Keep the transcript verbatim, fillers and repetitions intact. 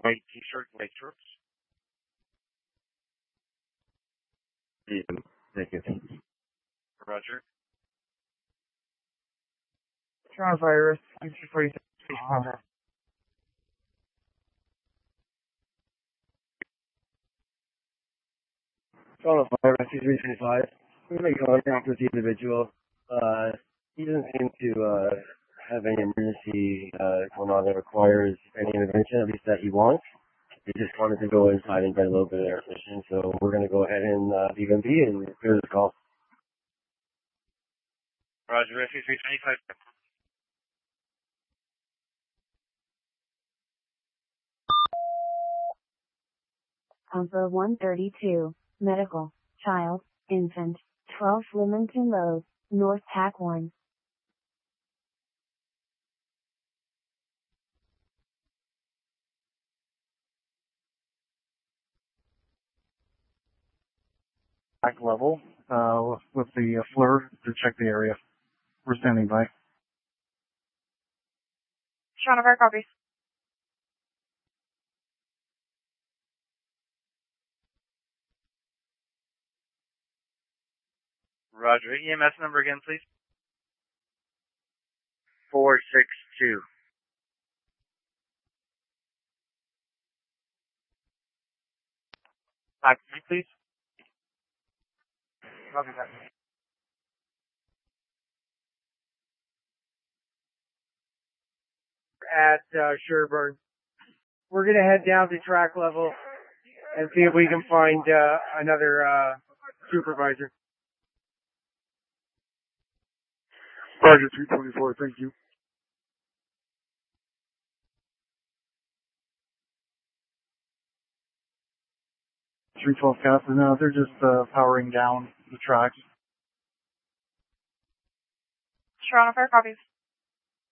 White t-shirt, white shorts. Yeah, thank you. Roger. Toronto Virus, two forty-six. Toronto Fire Rescue three twenty-five. We make contact with the individual. Uh, he doesn't seem to uh, have any emergency uh, going on that requires any intervention, at least that he wants. He just wanted to go inside and get a little bit of air conditioning, so we're going to go ahead and uh, leave him be and clear the call. Roger, Rescue three twenty-five. Number one thirty-two, medical, child, infant, twelve Leamington Road, North Tack one. Back level, uh, with the uh, FLIR to check the area. We're standing by. Toronto Fire copies. Roger, E M S number again, please. four six two. Back to me, please. Copy that. At uh, Sherburne. We're going to head down to track level and see if we can find uh, another uh, supervisor. Roger, three twenty-four, thank you. three twelve Castle, no, they're just uh, powering down the tracks. Toronto Fire copies.